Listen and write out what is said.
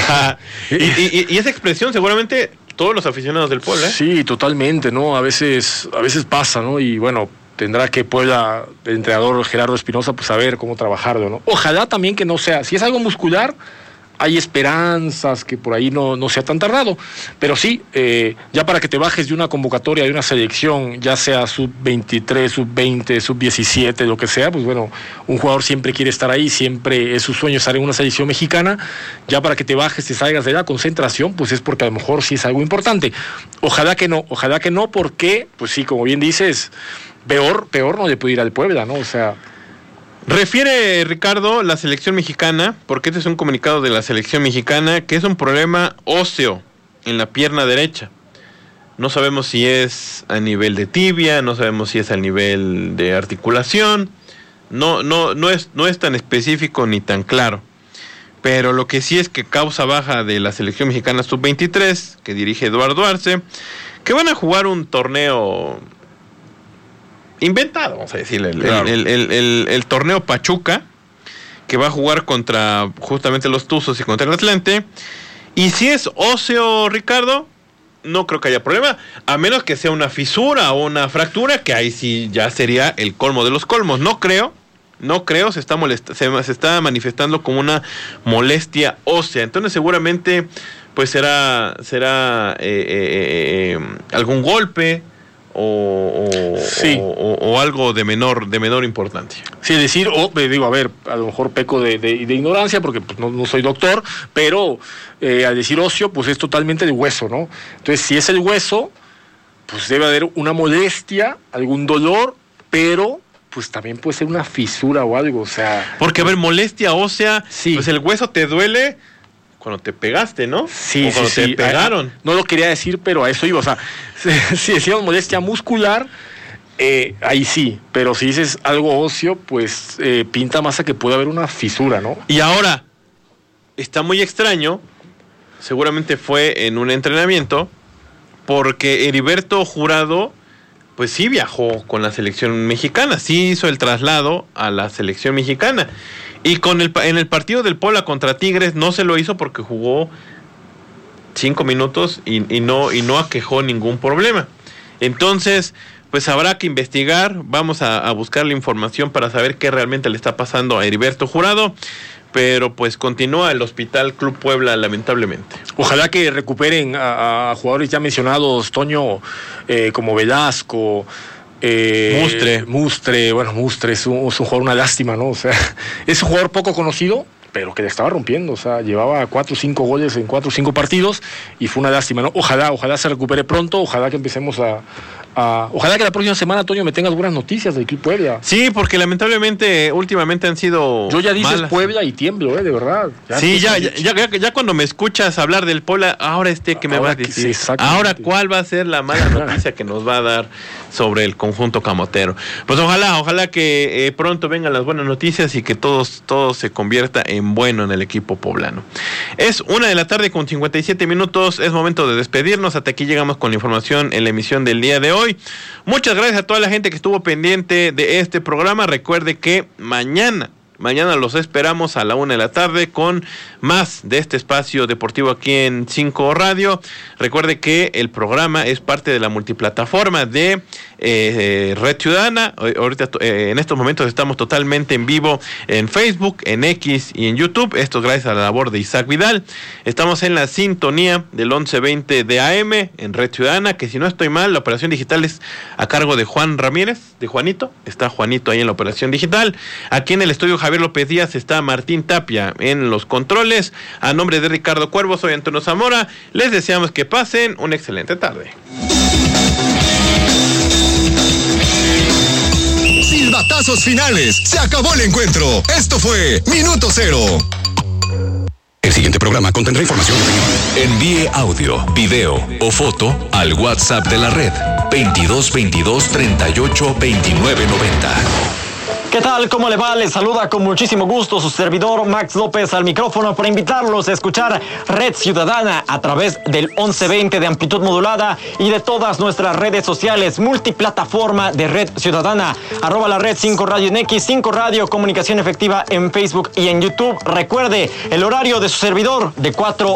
y esa expresión seguramente todos los aficionados del Puebla. Sí, totalmente, ¿no? A veces pasa, ¿no? Y bueno, tendrá que Puebla, el entrenador Gerardo Espinosa, pues saber cómo trabajarlo, ¿no? Ojalá también que no sea, si es algo muscular, hay esperanzas que por ahí no sea tan tardado, pero sí, ya para que te bajes de una convocatoria, de una selección, ya sea sub-23, sub-20, sub-17, lo que sea, pues bueno, un jugador siempre quiere estar ahí, siempre es su sueño estar en una selección mexicana, ya para que te bajes, te salgas de la concentración, pues es porque a lo mejor sí es algo importante. Ojalá que no, porque, pues sí, como bien dices, peor no le puede ir al Puebla, ¿no? O sea... Refiere Ricardo la selección mexicana, porque este es un comunicado de la selección mexicana, que es un problema óseo en la pierna derecha. No sabemos si es a nivel de tibia, no sabemos si es a nivel de articulación, no es tan específico ni tan claro. Pero lo que sí es que causa baja de la selección mexicana sub-23, que dirige Eduardo Arce, que van a jugar un torneo... inventado, vamos a decirle, el torneo Pachuca, que va a jugar contra justamente los Tuzos y contra el Atlante. Y si es óseo, Ricardo, no creo que haya problema, a menos que sea una fisura o una fractura, que ahí sí ya sería el colmo de los colmos. No creo, se está manifestando como una molestia ósea. Entonces seguramente pues será algún golpe, o algo de menor importancia. Sí, decir, a ver, a lo mejor peco de ignorancia porque pues, no soy doctor, pero al decir óseo, pues es totalmente de hueso, ¿no? Entonces, si es el hueso, pues debe haber una molestia, algún dolor, pero pues también puede ser una fisura o algo, o sea... Porque, a ver, molestia ósea, sí. Pues el hueso te duele... cuando te pegaste, ¿no? Sí, o cuando te pegaron. No lo quería decir, pero a eso iba. O sea, si decíamos molestia muscular, ahí sí. Pero si dices algo óseo, pues pinta más a que puede haber una fisura, ¿no? Y ahora, está muy extraño, seguramente fue en un entrenamiento, porque Heriberto Jurado, pues sí viajó con la selección mexicana, sí hizo el traslado a la selección mexicana. Y en el partido del Puebla contra Tigres no se lo hizo porque jugó 5 minutos y no aquejó ningún problema. Entonces, pues habrá que investigar, vamos a buscar la información para saber qué realmente le está pasando a Heriberto Jurado, pero pues continúa el Hospital Club Puebla lamentablemente. Ojalá que recuperen a jugadores ya mencionados, Toño, como Velasco... Mustre es un jugador, una lástima, ¿no? O sea, es un jugador poco conocido, pero que le estaba rompiendo, o sea, llevaba 4 o 5 goles en 4 o 5 partidos y fue una lástima, ¿no? Ojalá se recupere pronto, ojalá que empecemos ojalá que la próxima semana, Toño, me tengas buenas noticias del Club Puebla. Sí, porque lamentablemente últimamente han sido... Yo ya dices malas. Puebla y tiemblo, de verdad. Ya cuando me escuchas hablar del Puebla, ahora que me vas a decir. Sí, ahora, ¿cuál va a ser la mala noticia que nos va a dar sobre el conjunto camotero? Pues ojalá que pronto vengan las buenas noticias y que todo se convierta en bueno en el equipo poblano. Es 1:57 p.m, es momento de despedirnos. Hasta aquí llegamos con la información en la emisión del día de hoy. Muchas gracias a toda la gente que estuvo pendiente de este programa. Recuerde que mañana los esperamos a la 1:00 p.m. con más de este espacio deportivo aquí en 5 Radio. Recuerde que el programa es parte de la multiplataforma de Red Ciudadana. Ahorita en estos momentos estamos totalmente en vivo en Facebook, en X y en YouTube. Esto es gracias a la labor de Isaac Vidal. Estamos en la sintonía del 1120 de AM en Red Ciudadana, que si no estoy mal, la operación digital es a cargo de Juan Ramírez, de Juanito. Está Juanito ahí en la operación digital. Aquí en el estudio Javier López Díaz está Martín Tapia en los controles. A nombre de Ricardo Cuervo, soy Antonio Zamora. Les deseamos que pasen una excelente tarde. Silbatazos finales. Se acabó el encuentro. Esto fue Minuto Cero. El siguiente programa contendrá información. Envíe audio, video o foto al WhatsApp de la red 2222 38 29 90. ¿Qué tal? ¿Cómo le va? Les saluda con muchísimo gusto su servidor Max López al micrófono para invitarlos a escuchar Red Ciudadana a través del 1120 de amplitud modulada y de todas nuestras redes sociales, multiplataforma de Red Ciudadana, @ la red 5 Radio en X, 5 Radio Comunicación Efectiva en Facebook y en YouTube. Recuerde el horario de su servidor de 4